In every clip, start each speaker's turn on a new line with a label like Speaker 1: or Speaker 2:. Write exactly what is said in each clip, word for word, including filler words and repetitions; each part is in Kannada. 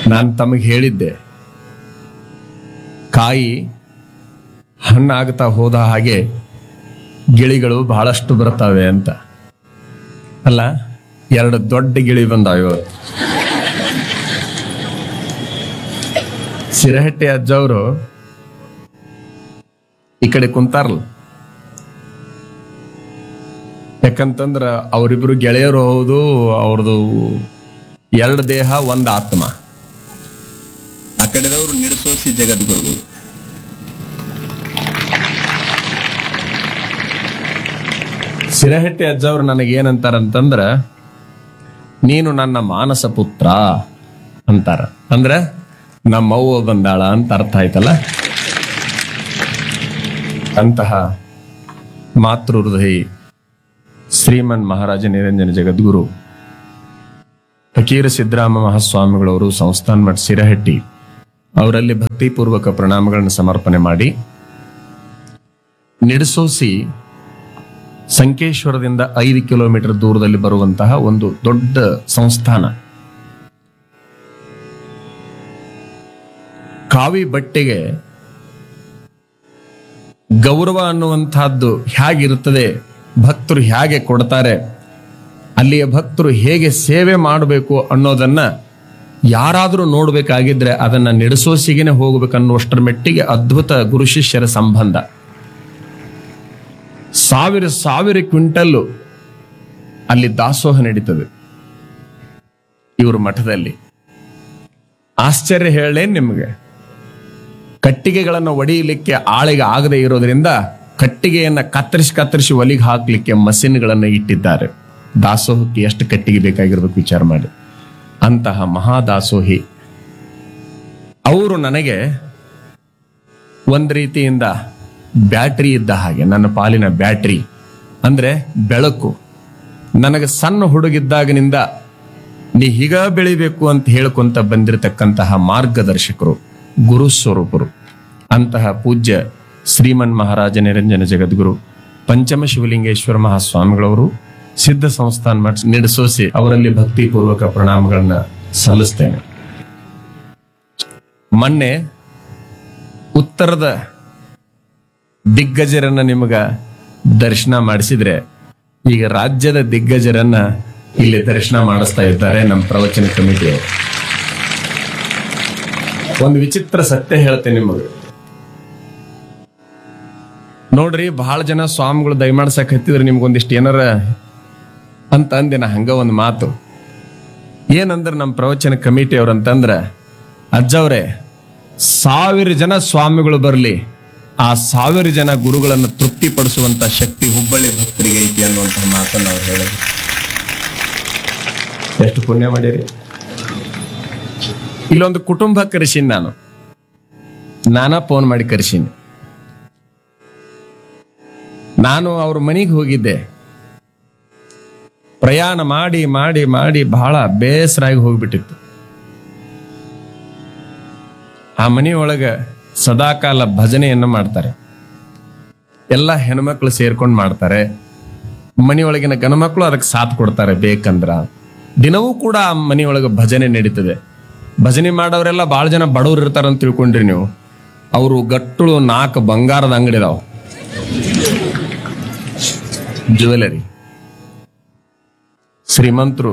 Speaker 1: ನಾನು ತಮಗೆ ಹೇಳಿದ್ದೆ, ಕಾಯಿ ಹಣ್ಣಾಗ್ತಾ ಹೋದ ಹಾಗೆ ಗಿಳಿಗಳು ಬಹಳಷ್ಟು ಬರ್ತವೆ ಅಂತ. ಅಲ್ಲ, ಎರಡು ದೊಡ್ಡ ಗಿಳಿ ಬಂದಾವ. ಸಿರಹಟ್ಟಿ ಅಜ್ಜವರು ಈ ಕಡೆ ಕುಂತಾರಲ್ಲ, ಯಾಕಂತಂದ್ರ ಅವರಿಬ್ರು ಗೆಳೆಯರು ಹೌದು. ಅವ್ರದ್ದು ಎರಡು ದೇಹ ಒಂದು ಆತ್ಮ. ಆ ಕಡೆದವರು ನಿಡ್ಸೋಸಿ ಜಗದ್ಗುರು. ಸಿರಹಟ್ಟಿ ಅಜ್ಜವ್ರು ನನಗೇನಂತಾರಂತಂದ್ರ, ನೀನು ನನ್ನ ಮಾನಸ ಪುತ್ರ ಅಂತಾರ. ಅಂದ್ರ ನಮ್ಮವ್ವ ಬಂದಾಳ ಅಂತ ಅರ್ಥ ಆಯ್ತಲ್ಲ. ಅಂತಹ ಮಾತೃ ಹೃದಯಿ ಶ್ರೀಮನ್ ಮಹಾರಾಜ ನಿರಂಜನ ಜಗದ್ಗುರು ಫಕೀರ ಸಿದ್ದರಾಮ ಮಹಾಸ್ವಾಮಿಗಳವರು ಸಂಸ್ಥಾನ ಮಠ ಸಿರಹಟ್ಟಿ ಅವರಲ್ಲಿ ಭಕ್ತಿಪೂರ್ವಕ ಪ್ರಣಾಮಗಳನ್ನು ಸಮರ್ಪಣೆ ಮಾಡಿ, ನಿಡಸೋಸಿ ಸಂಕೇಶ್ವರದಿಂದ ಐದು ಕಿಲೋಮೀಟರ್ ದೂರದಲ್ಲಿ ಬರುವಂತಹ ಒಂದು ದೊಡ್ಡ ಸಂಸ್ಥಾನ. ಕಾವಿ ಬಟ್ಟೆಗೆ ಗೌರವ ಅನ್ನುವಂತಹದ್ದು ಹೇಗಿರುತ್ತದೆ, ಭಕ್ತರು ಹೇಗೆ ಕೊಡ್ತಾರೆ, ಅಲ್ಲಿಯ ಭಕ್ತರು ಹೇಗೆ ಸೇವೆ ಮಾಡಬೇಕು ಅನ್ನೋದನ್ನ ಯಾರಾದರೂ ನೋಡ್ಬೇಕಾಗಿದ್ರೆ ಅದನ್ನ ನಿಡಸೋಸಿಗೆನೆ ಹೋಗ್ಬೇಕನ್ನುವಷ್ಟರ ಮೆಟ್ಟಿಗೆ ಅದ್ಭುತ ಗುರು ಶಿಷ್ಯರ ಸಂಬಂಧ. ಸಾವಿರ ಸಾವಿರ ಕ್ವಿಂಟಲ್ಲು ಅಲ್ಲಿ ದಾಸೋಹ ನಡೀತದೆ ಇವ್ರ ಮಠದಲ್ಲಿ. ಆಶ್ಚರ್ಯ ಹೇಳಲೇ ನಿಮಗೆ, ಕಟ್ಟಿಗೆಗಳನ್ನು ಒಡೆಯಲಿಕ್ಕೆ ಆಳಿಗೆ ಆಗದೆ ಇರೋದ್ರಿಂದ ಕಟ್ಟಿಗೆಯನ್ನ ಕತ್ತರಿಸಿ ಕತ್ತರಿಸಿ ಒಲಿಗೆ ಹಾಕ್ಲಿಕ್ಕೆ ಮಷಿನ್ಗಳನ್ನು ಇಟ್ಟಿದ್ದಾರೆ. ದಾಸೋಹಕ್ಕೆ ಎಷ್ಟು ಕಟ್ಟಿಗೆ ಬೇಕಾಗಿರ್ಬೇಕು ವಿಚಾರ ಮಾಡಿ. ಅಂತಹ ಮಹಾದಾಸೋಹಿ ಅವರು ನನಗೆ ಒಂದ್ ರೀತಿಯಿಂದ ಬ್ಯಾಟ್ರಿ ಇದ್ದ ಹಾಗೆ, ನನ್ನ ಪಾಲಿನ ಬ್ಯಾಟ್ರಿ ಅಂದ್ರೆ ಬೆಳಕು. ನನಗೆ ಸಣ್ಣ ಹುಡುಗಿದ್ದಾಗಿನಿಂದ ನೀ ಹೀಗ ಬೆಳಿಬೇಕು ಅಂತ ಹೇಳ್ಕೊಂತ ಬಂದಿರತಕ್ಕಂತಹ ಮಾರ್ಗದರ್ಶಕರು, ಗುರು ಸ್ವರೂಪರು. ಅಂತಹ ಪೂಜ್ಯ ಶ್ರೀಮನ್ ಮಹಾರಾಜ ನಿರಂಜನ ಜಗದ್ಗುರು ಪಂಚಮ ಶಿವಲಿಂಗೇಶ್ವರ ಮಹಾಸ್ವಾಮಿಗಳವರು ಸಿದ್ಧ ಸಂಸ್ಥಾನ ಮಠ ನಿಡಸೋಸಿ ಅವರಲ್ಲಿ ಭಕ್ತಿಪೂರ್ವಕ ಪ್ರಣಾಮಗಳನ್ನ ಸಲ್ಲಿಸ್ತೇನೆ. ಮೊನ್ನೆ ಉತ್ತರದ ದಿಗ್ಗಜರನ್ನ ನಿಮಗ ದರ್ಶನ ಮಾಡಿಸಿದ್ರೆ, ಈಗ ರಾಜ್ಯದ ದಿಗ್ಗಜರನ್ನ ಇಲ್ಲಿ ದರ್ಶನ ಮಾಡಿಸ್ತಾ ಇದ್ದಾರೆ ನಮ್ಮ ಪ್ರವಚನ ಕಮಿಟಿಯವರು. ಒಂದು ವಿಚಿತ್ರ ಸತ್ಯ ಹೇಳ್ತೇನೆ ನಿಮಗೆ. ನೋಡ್ರಿ, ಬಹಳ ಜನ ಸ್ವಾಮಿಗಳು ದಯಮಾಡ್ಸಕ್ ಹತ್ತಿದ್ರೆ ನಿಮ್ಗೊಂದಿಷ್ಟು ಏನಾರ ಅಂತ ಅಂದಿನ ಹಂಗ ಒಂದು ಮಾತು ಏನಂದ್ರೆ, ನಮ್ಮ ಪ್ರವಚನ ಕಮಿಟಿಯವ್ರು ಅಂತಂದ್ರ, ಅಜ್ಜವ್ರೆ ಸಾವಿರ ಜನ ಸ್ವಾಮಿಗಳು ಬರಲಿ, ಆ ಸಾವಿರ ಜನ ಗುರುಗಳನ್ನು ತೃಪ್ತಿಪಡಿಸುವಂತ ಶಕ್ತಿ ಹುಬ್ಬಳ್ಳಿ ಭಕ್ತರಿಗೆ ಐತಿ ಅನ್ನುವಂತಹ ಮಾತನ್ನು ಅವ್ರು ಹೇಳಿದ್ರು. ಎಷ್ಟು ಪುಣ್ಯ ಮಾಡಿರಿ. ಇಲ್ಲೊಂದು ಕುಟುಂಬ ಕರೆಸೀನಿ, ನಾನು ನಾನಾ ಫೋನ್ ಮಾಡಿ ಕರೆಸೀನಿ. ನಾನು ಅವ್ರ ಮನೆಗೆ ಹೋಗಿದ್ದೆ. ಪ್ರಯಾಣ ಮಾಡಿ ಮಾಡಿ ಮಾಡಿ ಬಹಳ ಬೇಸರಾಗಿ ಹೋಗ್ಬಿಟ್ಟಿತ್ತು. ಆ ಮನೆಯೊಳಗ ಸದಾಕಾಲ ಭಜನೆಯನ್ನು ಮಾಡ್ತಾರೆ. ಎಲ್ಲ ಹೆಣ್ಮಕ್ಳು ಸೇರ್ಕೊಂಡು ಮಾಡ್ತಾರೆ. ಮನೆಯೊಳಗಿನ ಗಣಮಕ್ಳು ಅದಕ್ಕೆ ಸಾಥ್ ಕೊಡ್ತಾರೆ ಬೇಕಂದ್ರ. ದಿನವೂ ಕೂಡ ಆ ಮನೆಯೊಳಗೆ ಭಜನೆ ನಡೀತದೆ. ಭಜನೆ ಮಾಡೋರೆಲ್ಲ ಬಹಳ ಜನ ಬಡವ್ರು ಇರ್ತಾರಂತ ತಿಳ್ಕೊಂಡ್ರಿ ನೀವು. ಅವರು ಗಟ್ಟುಳು ನಾಲ್ಕು ಬಂಗಾರದ ಅಂಗಡಿ ಇದಾವ, ಜ್ಯುವೆಲರಿ. ಶ್ರೀಮಂತರು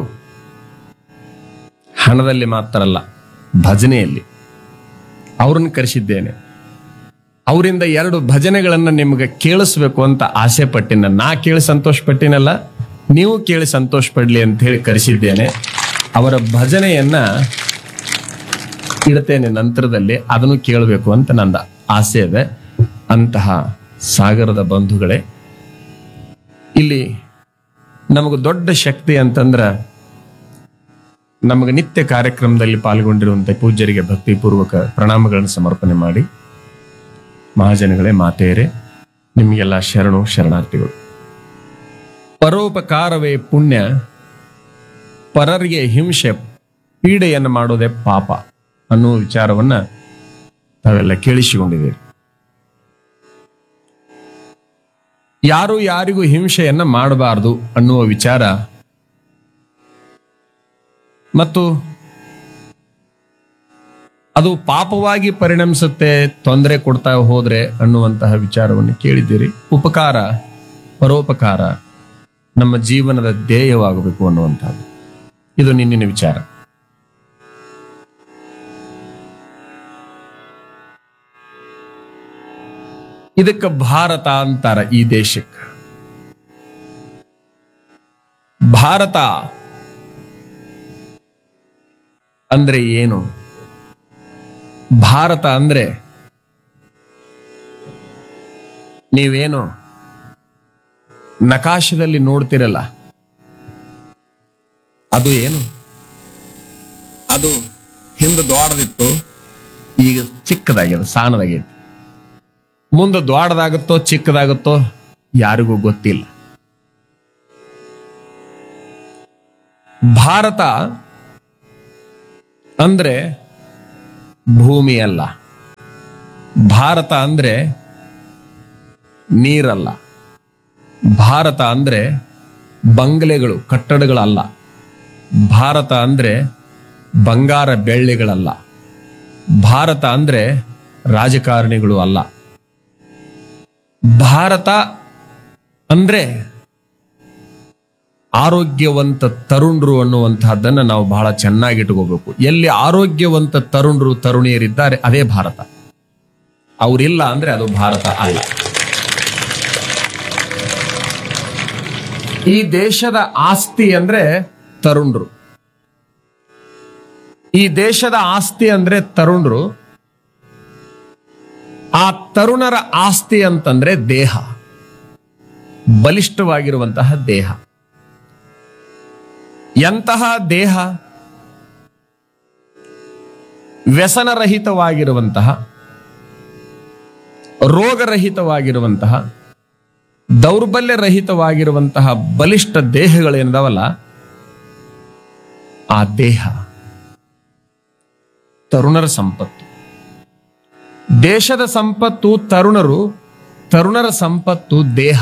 Speaker 1: ಹಣದಲ್ಲಿ ಮಾತ್ರ ಅಲ್ಲ, ಭಜನೆಯಲ್ಲಿ. ಅವ್ರನ್ನ ಕರೆಸಿದ್ದೇನೆ. ಅವರಿಂದ ಎರಡು ಭಜನೆಗಳನ್ನ ನಿಮ್ಗೆ ಕೇಳಿಸ್ಬೇಕು ಅಂತ ಆಸೆ ಪಟ್ಟಿನ. ನಾ ಕೇಳಿ ಸಂತೋಷ ಪಟ್ಟಿನಲ್ಲ, ನೀವು ಕೇಳಿ ಸಂತೋಷ ಪಡ್ಲಿ ಅಂತ ಹೇಳಿ ಕರೆಸಿದ್ದೇನೆ. ಅವರ ಭಜನೆಯನ್ನ ಇಡ್ತೇನೆ ನಂತರದಲ್ಲಿ, ಅದನ್ನು ಕೇಳಬೇಕು ಅಂತ ನನ್ನ ಆಸೆ ಇದೆ. ಅಂತಹ ಸಾಗರದ ಬಂಧುಗಳೇ, ಇಲ್ಲಿ ನಮಗೆ ದೊಡ್ಡ ಶಕ್ತಿ ಅಂತಂದ್ರ ನಮಗೆ ನಿತ್ಯ ಕಾರ್ಯಕ್ರಮದಲ್ಲಿ ಪಾಲ್ಗೊಂಡಿರುವಂತಹ ಪೂಜ್ಯರಿಗೆ ಭಕ್ತಿಪೂರ್ವಕ ಪ್ರಣಾಮಗಳನ್ನು ಸಮರ್ಪಣೆ ಮಾಡಿ, ಮಹಾಜನಗಳೇ, ಮಾತೆಯರೇ, ನಿಮಗೆಲ್ಲ ಶರಣು ಶರಣಾರ್ಥಿಗಳು. ಪರೋಪಕಾರವೇ ಪುಣ್ಯ, ಪರರಿಗೆ ಹಿಂಸೆ ಪೀಡೆಯನ್ನು ಮಾಡೋದೇ ಪಾಪ ಅನ್ನುವ ವಿಚಾರವನ್ನ ತಾವೆಲ್ಲ ಕೇಳಿಸಿಕೊಂಡಿದ್ದೀರಿ. ಯಾರು ಯಾರಿಗೂ ಹಿಂಸೆಯನ್ನ ಮಾಡಬಾರದು ಅನ್ನುವ ವಿಚಾರ ಮತ್ತು ಅದು ಪಾಪವಾಗಿ ಪರಿಣಮಿಸುತ್ತೆ, ತೊಂದರೆ ಕೊಡ್ತಾ ಹೋದ್ರೆ ಅನ್ನುವಂತಹ ವಿಚಾರವನ್ನು ಕೇಳಿದ್ದೀರಿ. ಉಪಕಾರ, ಪರೋಪಕಾರ ನಮ್ಮ ಜೀವನದ ಧ್ಯೇಯವಾಗಬೇಕು ಅನ್ನುವಂಥದ್ದು ಇದು ನಿನ್ನಿನ ವಿಚಾರ. ಇದಕ್ಕೆ ಭಾರತ ಅಂತಾರ. ಈ ದೇಶಕ್ಕೆ ಭಾರತ ಅಂದ್ರೆ ಏನು? ಭಾರತ ಅಂದ್ರೆ ನೀವೇನು ನಕಾಶದಲ್ಲಿ ನೋಡ್ತಿರಲ್ಲ, ಅದು ಏನು? ಅದು ಹಿಂದೆ ದ್ವಾಡದಿತ್ತು, ಈಗ ಚಿಕ್ಕದಾಗ್ಯದ, ಸಾಣದಾಗೈತಿ. ಮುಂದೆ ದ್ವಾಡದಾಗುತ್ತೋ ಚಿಕ್ಕದಾಗುತ್ತೋ ಯಾರಿಗೂ ಗೊತ್ತಿಲ್ಲ. ಭಾರತ ಅಂದ್ರೆ ಭೂಮಿ ಅಲ್ಲ, ಭಾರತ ಅಂದ್ರೆ ನೀರಲ್ಲ, ಭಾರತ ಅಂದ್ರೆ ಬಂಗಲೆಗಳು, ಕಟ್ಟಡಗಳಲ್ಲ, ಭಾರತ ಅಂದ್ರೆ ಬಂಗಾರ ಬೆಳ್ಳಿಗಳಲ್ಲ, ಭಾರತ ಅಂದ್ರೆ ರಾಜಕಾರಣಿಗಳು ಅಲ್ಲ. ಭಾರತ ಅಂದ್ರೆ ಆರೋಗ್ಯವಂತ ತರುಣರು ಅನ್ನುವಂತಹದ್ದನ್ನು ನಾವು ಬಹಳ ಚೆನ್ನಾಗಿ ಇಟ್ಕೋಬೇಕು. ಎಲ್ಲಿ ಆರೋಗ್ಯವಂತ ತರುಣರು ತರುಣಿಯರಿದ್ದಾರೆ ಅದೇ ಭಾರತ. ಅವರಿಲ್ಲ ಅಂದ್ರೆ ಅದು ಭಾರತ ಅಲ್ಲ. ಈ ದೇಶದ ಆಸ್ತಿ ಅಂದ್ರೆ ತರುಣರು, ಈ ದೇಶದ ಆಸ್ತಿ ಅಂದ್ರೆ ತರುಣರು. ಆ ತರುಣರ ಆಸ್ತಿ ಅಂತಂದ್ರೆ ದೇಹ, ಬಲಿಷ್ಠವಾಗಿರುವಂತಹ ದೇಹ. ಎಂತಹ ದೇಹ? ವ್ಯಸನರಹಿತವಾಗಿರುವಂತಹ, ರೋಗರಹಿತವಾಗಿರುವಂತಹ, ದೌರ್ಬಲ್ಯರಹಿತವಾಗಿರುವಂತಹ ಬಲಿಷ್ಠ ದೇಹಗಳೇನದಾವಲ್ಲ, ಆ ದೇಹ ತರುಣರ ಸಂಪತ್ತು. ದೇಶದ ಸಂಪತ್ತು ತರುಣರು, ತರುಣರ ಸಂಪತ್ತು ದೇಹ,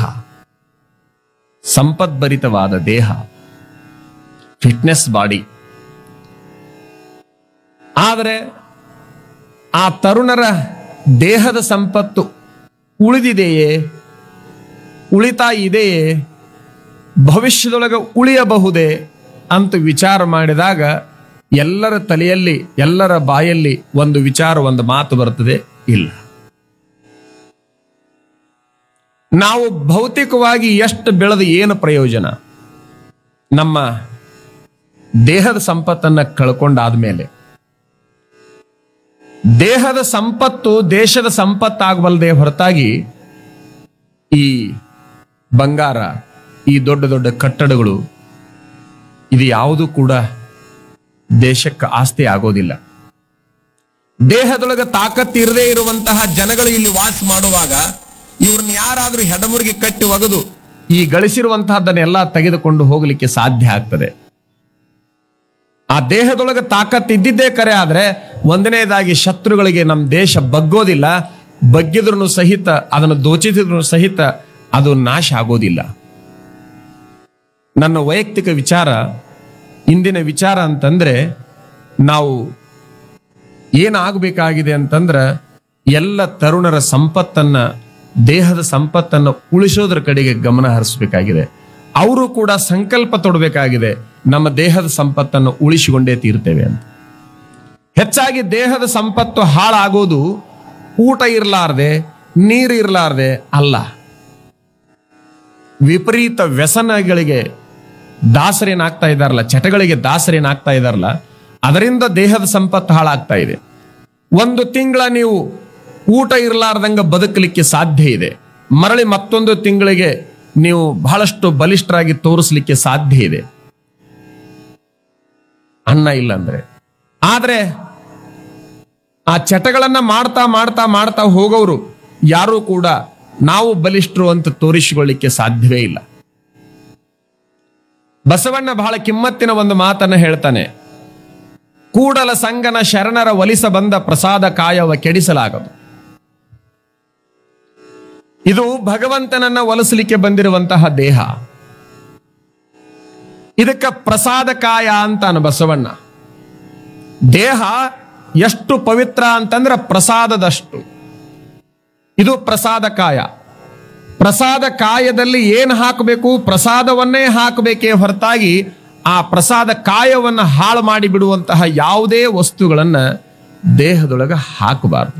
Speaker 1: ಸಂಪದ್ಭರಿತವಾದ ದೇಹ, ಫಿಟ್ನೆಸ್ ಬಾಡಿ. ಆದರೆ ಆ ತರುಣರ ದೇಹದ ಸಂಪತ್ತು ಉಳಿದಿದೆಯೇ, ಉಳಿತಾ ಇದೆಯೇ, ಭವಿಷ್ಯದೊಳಗೆ ಉಳಿಯಬಹುದೇ ಅಂತ ವಿಚಾರ ಮಾಡಿದಾಗ ಎಲ್ಲರ ತಲೆಯಲ್ಲಿ, ಎಲ್ಲರ ಬಾಯಲ್ಲಿ ಒಂದು ವಿಚಾರ, ಒಂದು ಮಾತು ಬರ್ತದೆ, ಇಲ್ಲ. ನಾವು ಭೌತಿಕವಾಗಿ ಎಷ್ಟು ಬೆಳೆದು ಏನು ಪ್ರಯೋಜನ? ನಮ್ಮ ದೇಹದ ಸಂಪತ್ತನ್ನ ಕಳ್ಕೊಂಡಾದ್ಮೇಲೆ ದೇಹದ ಸಂಪತ್ತು ದೇಶದ ಸಂಪತ್ತಾಗಬಲ್ಲದೆ ಹೊರತಾಗಿ ಈ ಬಂಗಾರ, ಈ ದೊಡ್ಡ ದೊಡ್ಡ ಕಟ್ಟಡಗಳು, ಇದು ಯಾವುದು ಕೂಡ ದೇಶಕ್ಕೆ ಆಸ್ತಿ ಆಗೋದಿಲ್ಲ. ದೇಹದೊಳಗೆ ತಾಕತ್ತು ಇರದೇ ಇರುವಂತಹ ಜನಗಳು ಇಲ್ಲಿ ವಾಸ ಮಾಡುವಾಗ ಇವ್ರನ್ನ ಯಾರಾದ್ರೂ ಹೆಡಮುರುಗಿ ಕಟ್ಟಿ ಒಗೆದು ಈ ಗಳಿಸಿರುವಂತಹದ್ದನ್ನೆಲ್ಲ ತೆಗೆದುಕೊಂಡು ಹೋಗಲಿಕ್ಕೆ ಸಾಧ್ಯ ಆಗ್ತದೆ. ಆ ದೇಹದೊಳಗೆ ತಾಕತ್ತು ಇದ್ದಿದ್ದೇ ಕರೆ ಆದ್ರೆ ಒಂದನೇದಾಗಿ ಶತ್ರುಗಳಿಗೆ ನಮ್ಮ ದೇಶ ಬಗ್ಗೋದಿಲ್ಲ, ಬಗ್ಗಿದ್ರು ಸಹಿತ, ಅದನ್ನು ದೋಚಿದ್ರು ಸಹಿತ ಅದು ನಾಶ ಆಗೋದಿಲ್ಲ. ನನ್ನ ವೈಯಕ್ತಿಕ ವಿಚಾರ, ಇಂದಿನ ವಿಚಾರ ಅಂತಂದ್ರೆ, ನಾವು ಏನಾಗಬೇಕಾಗಿದೆ ಅಂತಂದ್ರ ಎಲ್ಲ ತರುಣರ ಸಂಪತ್ತನ್ನ, ದೇಹದ ಸಂಪತ್ತನ್ನು ಉಳಿಸೋದ್ರ ಕಡೆಗೆ ಗಮನ ಹರಿಸಬೇಕಾಗಿದೆ. ಅವರು ಕೂಡ ಸಂಕಲ್ಪ ತೊಡಬೇಕಾಗಿದೆ, ನಮ್ಮ ದೇಹದ ಸಂಪತ್ತನ್ನು ಉಳಿಸಿಕೊಂಡೇ ತೀರ್ತೇವೆ ಅಂತ. ಹೆಚ್ಚಾಗಿ ದೇಹದ ಸಂಪತ್ತು ಹಾಳಾಗೋದು ಊಟ ಇರಲಾರ್ದೆ, ನೀರು ಇರಲಾರ್ದೆ ಅಲ್ಲ, ವಿಪರೀತ ವ್ಯಸನಗಳಿಗೆ ದಾಸರೇನಾಗ್ತಾ ಇದ್ದಾರಲ್ಲ, ಚಟಗಳಿಗೆ ದಾಸರೇನಾಗ್ತಾ ಇದ್ದಾರಲ್ಲ, ಅದರಿಂದ ದೇಹದ ಸಂಪತ್ತು ಹಾಳಾಗ್ತಾ ಇದೆ. ಒಂದು ತಿಂಗಳ ನೀವು ಊಟ ಇರಲಾರ್ದಂಗ ಬದುಕಲಿಕ್ಕೆ ಸಾಧ್ಯ ಇದೆ, ಮರಳಿ ಮತ್ತೊಂದು ತಿಂಗಳಿಗೆ ನೀವು ಬಹಳಷ್ಟು ಬಲಿಷ್ಠರಾಗಿ ತೋರಿಸಲಿಕ್ಕೆ ಸಾಧ್ಯ ಇದೆ, ಅನ್ನ ಇಲ್ಲ ಅಂದ್ರೆ. ಆದ್ರೆ ಆ ಚಟಗಳನ್ನ ಮಾಡ್ತಾ ಮಾಡ್ತಾ ಮಾಡ್ತಾ ಹೋಗೋರು ಯಾರೂ ಕೂಡ ನಾವು ಬಲಿಷ್ಠರು ಅಂತ ತೋರಿಸಿಕೊಳ್ಳಿಕ್ಕೆ ಸಾಧ್ಯವೇ ಇಲ್ಲ. ಬಸವಣ್ಣ ಬಹಳ ಕಿಮ್ಮತ್ತಿನ ಒಂದು ಮಾತನ್ನ ಹೇಳ್ತಾನೆ, ಕೂಡಲ ಸಂಗನ ಶರಣರ ಒಲಿಸ ಬಂದ ಪ್ರಸಾದ ಕಾಯವ ಕೆಡಿಸಲಾಗದು. ಇದು ಭಗವಂತನನ್ನ ಒಲಿಸಲಿಕ್ಕೆ ಬಂದಿರುವಂತಹ ದೇಹ, ಇದಕ್ಕ ಪ್ರಸಾದ ಕಾಯ ಅಂತಾನ ಬಸವಣ್ಣ. ದೇಹ ಎಷ್ಟು ಪವಿತ್ರ ಅಂತಂದ್ರೆ ಪ್ರಸಾದದಷ್ಟು. ಇದು ಪ್ರಸಾದ ಕಾಯ. ಪ್ರಸಾದ ಕಾಯದಲ್ಲಿ ಏನು ಹಾಕಬೇಕು? ಪ್ರಸಾದವನ್ನೇ ಹಾಕಬೇಕೇ ಹೊರತಾಗಿ ಆ ಪ್ರಸಾದ ಕಾಯವನ್ನ ಹಾಳು ಮಾಡಿ ಬಿಡುವಂತಹ ಯಾವುದೇ ವಸ್ತುಗಳನ್ನ ದೇಹದೊಳಗೆ ಹಾಕಬಾರದು.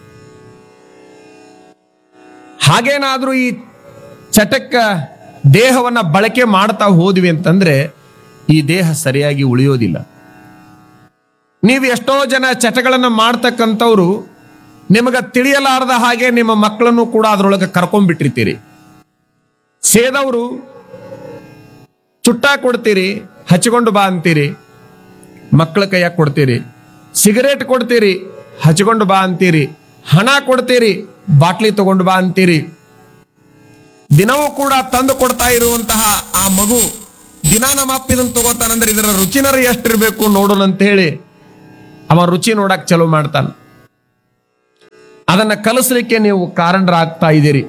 Speaker 1: ಹಾಗೇನಾದ್ರೂ ಈ ಚಟಕ್ಕ ದೇಹವನ್ನ ಬಳಕೆ ಮಾಡ್ತಾ ಹೋದ್ವಿ ಅಂತಂದ್ರೆ ಈ ದೇಹ ಸರಿಯಾಗಿ ಉಳಿಯೋದಿಲ್ಲ. ನೀವು ಎಷ್ಟೋ ಜನ ಚಟಗಳನ್ನು ಮಾಡ್ತಕ್ಕಂಥವ್ರು ನಿಮಗ ತಿಳಿಯಲಾರದ ಹಾಗೆ ನಿಮ್ಮ ಮಕ್ಕಳನ್ನು ಕೂಡ ಅದರೊಳಗೆ ಕರ್ಕೊಂಡ್ಬಿಟ್ಟಿರ್ತೀರಿ. ಸೇದವರು ಚುಟ್ಟ ಕೊಡ್ತೀರಿ, ಹಚ್ಕೊಂಡು ಬಾ ಅಂತೀರಿ, ಮಕ್ಕಳ ಕೈಯಾಗ ಕೊಡ್ತೀರಿ. ಸಿಗರೇಟ್ ಕೊಡ್ತೀರಿ, ಹಚ್ಕೊಂಡು ಬಾ ಅಂತೀರಿ. ಹಣ ಕೊಡ್ತೀರಿ, ಬಾಟ್ಲಿ ತಗೊಂಡು ಬಾ ಅಂತೀರಿ. ದಿನವೂ ಕೂಡ ತಂದು ಕೊಡ್ತಾ ಇರುವಂತಹ ಆ ಮಗು ದಿನ ನಮ್ಮ ಅಪ್ಪ ಇದನ್ನು ತಗೋತಾನಂದ್ರೆ ಇದರ ರುಚಿನರ ಎಷ್ಟಿರ್ಬೇಕು ನೋಡೋಣ ಅಂತ ಹೇಳಿ ಅವ ರುಚಿ ನೋಡಕ್ ಚಲೋ ಮಾಡ್ತಾನೆ. ಅದನ್ನ ಕಲಿಸ್ಲಿಕ್ಕೆ ನೀವು ಕಾರಣರಾಗ್ತಾ ಇದ್ದೀರಿ.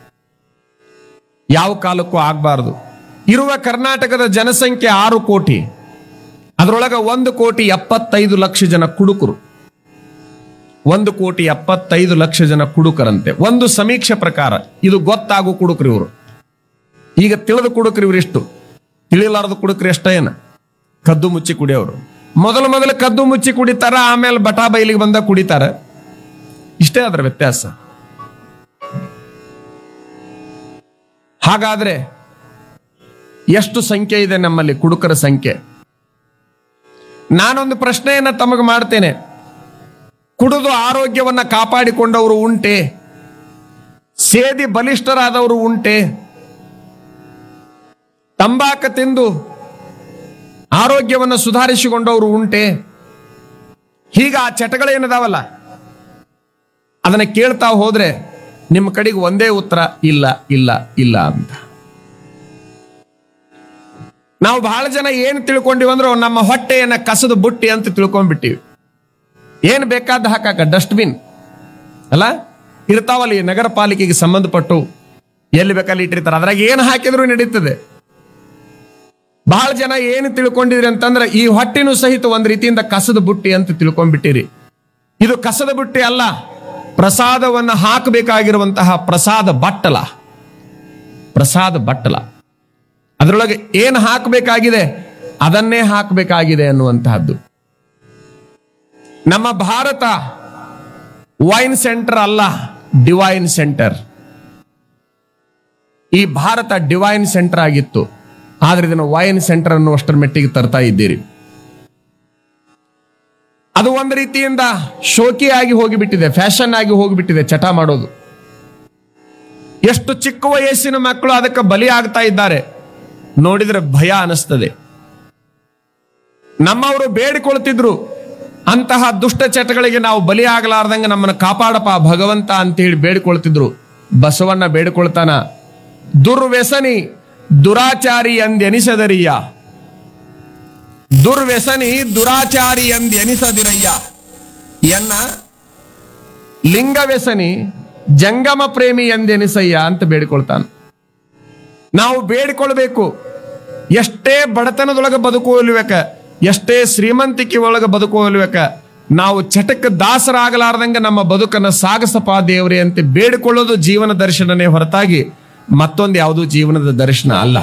Speaker 1: ಯಾವ ಕಾಲಕ್ಕೂ ಆಗ್ಬಾರ್ದು. ಇರುವ ಕರ್ನಾಟಕದ ಜನಸಂಖ್ಯೆ ಆರು ಕೋಟಿ. ಅದರೊಳಗ ಒಂದು ಕೋಟಿ ಎಪ್ಪತ್ತೈದು ಲಕ್ಷ ಜನ ಕುಡುಕರು. ಒಂದು ಕೋಟಿ ಎಪ್ಪತ್ತೈದು ಲಕ್ಷ ಜನ ಕುಡುಕರಂತೆ ಒಂದು ಸಮೀಕ್ಷೆ ಪ್ರಕಾರ. ಇದು ಗೊತ್ತಾಗೋ ಕುಡುಕರು ಇವರು. ಈಗ ತಿಳಿದು ಕುಡುಕರು ಇವರಿಷ್ಟು, ತಿಳಿಲಾರದು ಕುಡುಕರು ಎಷ್ಟೇನ ಕದ್ದು ಮುಚ್ಚಿ ಕುಡಿಯೋರು. ಮೊದಲು ಮೊದಲು ಕದ್ದು ಮುಚ್ಚಿ ಕುಡಿತಾರ, ಆಮೇಲೆ ಬಟಾ ಬೈಲಿಗೆ ಬಂದ ಕುಡಿತಾರ. ಇಷ್ಟೇ ಅದರ ವ್ಯತ್ಯಾಸ. ಹಾಗಾದ್ರೆ ಎಷ್ಟು ಸಂಖ್ಯೆ ಇದೆ ನಮ್ಮಲ್ಲಿ ಕುಡುಕರ ಸಂಖ್ಯೆ? ನಾನೊಂದು ಪ್ರಶ್ನೆಯನ್ನ ತಮಗೆ ಮಾಡ್ತೇನೆ. ಕುಡಿದು ಆರೋಗ್ಯವನ್ನ ಕಾಪಾಡಿಕೊಂಡವರು ಉಂಟೆ? ಸೇದಿ ಬಲಿಷ್ಠರಾದವರು ಉಂಟೆ? ತಂಬಾಕ ತಿಂದು ಆರೋಗ್ಯವನ್ನು ಸುಧಾರಿಸಿಕೊಂಡವರು ಉಂಟೆ? ಹೀಗ ಆ ಚಟಗಳೇನದಾವಲ್ಲ ಅದನ್ನ ಕೇಳ್ತಾ ಹೋದ್ರೆ ನಿಮ್ಮ ಕಡೆಗೆ ಒಂದೇ ಉತ್ತರ, ಇಲ್ಲ ಇಲ್ಲ ಇಲ್ಲ ಅಂತ. ನಾವು ಬಹಳ ಜನ ಏನು ತಿಳ್ಕೊಂಡಿವಿ ಅಂದ್ರೆ ನಮ್ಮ ಹೊಟ್ಟೆಯನ್ನ ಕಸದ ಬುಟ್ಟಿ ಅಂತ ತಿಳ್ಕೊಂಡ್ಬಿಟ್ಟಿವಿ. ಏನು ಬೇಕಾದ ಹಾಕಾಕ ಡಸ್ಟ್ಬಿನ್ ಅಲ್ಲ ಇರ್ತಾವಲ್ಲ ಈ ನಗರ ಪಾಲಿಕೆಗೆ ಸಂಬಂಧಪಟ್ಟು, ಎಲ್ಲಿ ಬೇಕಲ್ಲಿ ಇಟ್ಟಿರ್ತಾರೆ, ಅದ್ರಾಗ ಏನು ಹಾಕಿದ್ರು ನಡೀತದೆ. ಬಹಳ ಜನ ಏನು ತಿಳ್ಕೊಂಡಿದ್ರಿ ಅಂತಂದ್ರೆ ಈ ಹೊಟ್ಟಿನೂ ಸಹಿತ ಒಂದ್ ರೀತಿಯಿಂದ ಕಸದ ಬುಟ್ಟಿ ಅಂತ ತಿಳ್ಕೊಂಡ್ಬಿಟ್ಟಿರಿ. ಇದು ಕಸದ ಬುಟ್ಟಿ ಅಲ್ಲ, ಪ್ರಸಾದವನ್ನು ಹಾಕಬೇಕಾಗಿರುವಂತಹ ಪ್ರಸಾದ ಬಟ್ಟಲ. ಪ್ರಸಾದ ಬಟ್ಟಲ ಅದರೊಳಗೆ ಏನು ಹಾಕಬೇಕಾಗಿದೆ ಅದನ್ನೇ ಹಾಕಬೇಕಾಗಿದೆ ಅನ್ನುವಂತಹದ್ದು. ನಮ್ಮ ಭಾರತ ವೈನ್ ಸೆಂಟರ್ ಅಲ್ಲ, ಡಿವೈನ್ ಸೆಂಟರ್. ಈ ಭಾರತ ಡಿವೈನ್ ಸೆಂಟರ್ ಆಗಿತ್ತು, ಆದ್ರೆ ಇದನ್ನು ವೈನ್ ಸೆಂಟರ್ ಅನ್ನುವಷ್ಟರ ಮೆಟ್ಟಿಗೆ ತರ್ತಾ ಇದ್ದೀರಿ. ಅದು ಒಂದು ರೀತಿಯಿಂದ ಶೋಕಿಯಾಗಿ ಹೋಗಿಬಿಟ್ಟಿದೆ, ಫ್ಯಾಷನ್ ಆಗಿ ಹೋಗಿಬಿಟ್ಟಿದೆ ಚಟ ಮಾಡೋದು. ಎಷ್ಟು ಚಿಕ್ಕ ವಯಸ್ಸಿನ ಮಕ್ಕಳು ಅದಕ್ಕೆ ಬಲಿ ಆಗ್ತಾ ಇದ್ದಾರೆ ನೋಡಿದ್ರೆ ಭಯ ಅನಿಸ್ತದೆ. ನಮ್ಮವರು ಬೇಡಿಕೊಳ್ತಿದ್ರು ಅಂತಹ ದುಷ್ಟ ಚಟಗಳಿಗೆ ನಾವು ಬಲಿ ಆಗಲಾರ್ದಂಗೆ ನಮ್ಮನ್ನು ಕಾಪಾಡಪ್ಪ ಭಗವಂತ ಅಂತೇಳಿ ಬೇಡಿಕೊಳ್ತಿದ್ರು. ಬಸವಣ್ಣ ಬೇಡಿಕೊಳ್ತಾನ, ದುರ್ವ್ಯಸನಿ ದುರಾಚಾರಿ ಎಂದೆನಿಸದರಿಯ, ದುರ್ವ್ಯಸನಿ ದುರಾಚಾರಿ ಎಂದೆನಿಸದಿರಯ್ಯ, ಎನ್ನ ಲಿಂಗವ್ಯಸನಿ ಜಂಗಮ ಪ್ರೇಮಿ ಎಂದೆನಿಸಯ್ಯ ಅಂತ ಬೇಡಿಕೊಳ್ತಾನ. ನಾವು ಬೇಡಿಕೊಳ್ಬೇಕು, ಎಷ್ಟೇ ಬಡತನದೊಳಗೆ ಬದುಕುವಲ್ಬೇಕ, ಎಷ್ಟೇ ಶ್ರೀಮಂತಿಕೆ ಒಳಗೆ ಬದುಕುವಲ್ಬೇಕ, ನಾವು ಚಟಕ್ಕೆ ದಾಸರಾಗಲಾರ್ದಂಗೆ ನಮ್ಮ ಬದುಕನ್ನು ಸಾಗಸಪ ದೇವರೇ ಅಂತ ಬೇಡಿಕೊಳ್ಳೋದು ಜೀವನ ದರ್ಶನನೇ ಹೊರತಾಗಿ ಮತ್ತೊಂದು ಯಾವುದೂ ಜೀವನದ ದರ್ಶನ ಅಲ್ಲ.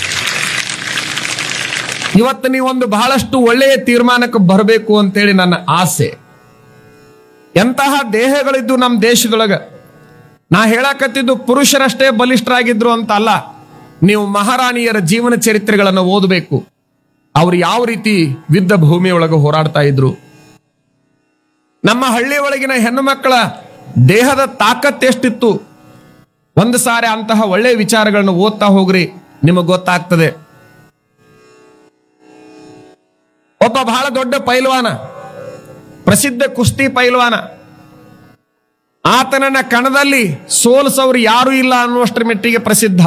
Speaker 1: ಇವತ್ತು ನೀವೊಂದು ಬಹಳಷ್ಟು ಒಳ್ಳೆಯ ತೀರ್ಮಾನಕ್ಕೆ ಬರಬೇಕು ಅಂತೇಳಿ ನನ್ನ ಆಸೆ. ಎಂತಹ ದೇಹಗಳಿದ್ದು ನಮ್ಮ ದೇಶದೊಳಗ. ನಾ ಹೇಳಕತ್ತಿದ್ದು ಪುರುಷರಷ್ಟೇ ಬಲಿಷ್ಠರಾಗಿದ್ರು ಅಂತ ಅಲ್ಲ, ನೀವು ಮಹಾರಾಣಿಯರ ಜೀವನ ಚರಿತ್ರೆಗಳನ್ನು ಓದಬೇಕು. ಅವ್ರು ಯಾವ ರೀತಿ ಯುದ್ಧ ಭೂಮಿಯೊಳಗೆ ಹೋರಾಡ್ತಾ ಇದ್ರು. ನಮ್ಮ ಹಳ್ಳಿ ಒಳಗಿನ ಹೆಣ್ಣು ಮಕ್ಕಳ ದೇಹದ ತಾಕತ್ತೆಷ್ಟಿತ್ತು. ಒಂದು ಸಾರಿ ಅಂತಹ ಒಳ್ಳೆಯ ವಿಚಾರಗಳನ್ನು ಓದ್ತಾ ಹೋಗ್ರಿ, ನಿಮಗೆ ಗೊತ್ತಾಗ್ತದೆ. ಒಬ್ಬ ಬಹಳ ದೊಡ್ಡ ಪೈಲ್ವಾನ, ಪ್ರಸಿದ್ಧ ಕುಸ್ತಿ ಪೈಲ್ವಾನ, ಆತನನ್ನ ಕಣದಲ್ಲಿ ಸೋಲಿಸೋರು ಯಾರೂ ಇಲ್ಲ ಅನ್ನುವಷ್ಟರ ಮೆಟ್ಟಿಗೆ ಪ್ರಸಿದ್ಧ.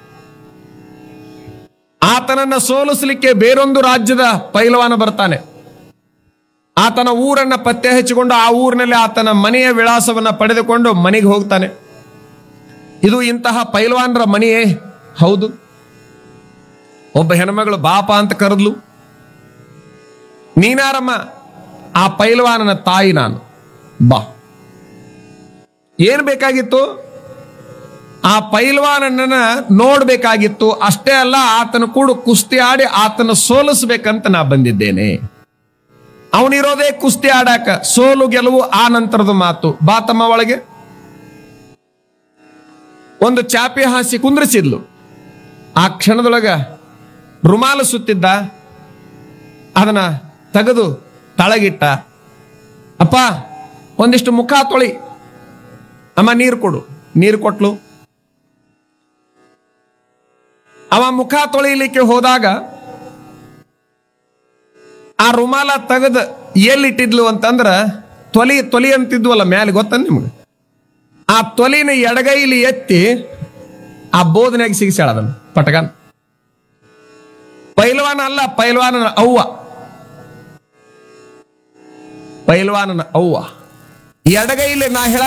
Speaker 1: ಆತನನ್ನ ಸೋಲಿಸಲಿಕ್ಕೆ ಬೇರೊಂದು ರಾಜ್ಯದ ಪೈಲ್ವಾನ ಬರ್ತಾನೆ. ಆತನ ಊರನ್ನ ಪತ್ತೆ ಹಚ್ಚಿಕೊಂಡು ಆ ಊರಿನಲ್ಲಿ ಆತನ ಮನೆಯ ವಿಳಾಸವನ್ನ ಪಡೆದುಕೊಂಡು ಮನೆಗೆ ಹೋಗ್ತಾನೆ. ಇದು ಇಂತಹ ಪೈಲ್ವಾನರ ಮನೆಯೇ ಹೌದು. ಒಬ್ಬ ಹೆಣ್ಮಗಳು ಬಾಪ ಅಂತ ಕರೆದ್ಲು. ನೀನಾರಮ್ಮ ಆ ಪೈಲ್ವಾನನ ತಾಯಿ ನಾನು, ಬಾ. ಏನ್ ಬೇಕಾಗಿತ್ತು? ಆ ಪೈಲ್ವಾನನ್ನ ನೋಡ್ಬೇಕಾಗಿತ್ತು. ಅಷ್ಟೇ ಅಲ್ಲ, ಆತನ ಕೂಡ ಕುಸ್ತಿ ಆಡಿ ಆತನ ಸೋಲಿಸ್ಬೇಕಂತ ನಾ ಬಂದಿದ್ದೇನೆ. ಅವನಿರೋದೇ ಕುಸ್ತಿ ಆಡಾಕ, ಸೋಲು ಗೆಲುವು ಆ ನಂತರದ ಮಾತು. ಬಾ ತಮ್ಮ ಒಳಗೆ. ಒಂದು ಚಾಪೆ ಹಾಸಿ ಕುಂದ್ರಿಸಿದ್ಲು. ಆ ಕ್ಷಣದೊಳಗ ರುಮಾಲು ಸುತ್ತಿದ್ದ, ಅದನ್ನ ತೆಗೆದು ತಳಗಿಟ್ಟ. ಅಪ್ಪ, ಒಂದಿಷ್ಟು ಮುಖ ತೊಳಿ. ಅಮ್ಮ, ನೀರು ಕೊಡು. ನೀರು ಕೊಟ್ಲು. ಅವ ಮುಖ ತೊಳಿಲಿಕ್ಕೆ ಹೋದಾಗ ಆ ರುಮಾಲ ತೆಗೆದು ಎಲ್ಲಿಟ್ಟಿದ್ಲು ಅಂತಂದ್ರ ತೊಲಿ ತೊಲಿ ಅಂತಿದ್ವಲ್ಲ ಮ್ಯಾಲೆ, ಗೊತ್ತ ನಿಮ್ಗೆ? ಆ ತೊಲಿನ ಎಡಗೈಲಿ ಎತ್ತಿ ಆ ಬೋಧನೆಯಾಗಿ ಸಿಗಿಸ್ಯಾಳ ಅದನ್ನು ಪಟಗನ್. ಪೈಲ್ವಾನ ಅಲ್ಲ, ಪೈಲ್ವಾನನ ಅವ್ವ. ಪೈಲ್ವಾನನ ಅವ್ವ ಎಡಗೈಲಿ ನಾ ಹೇಳ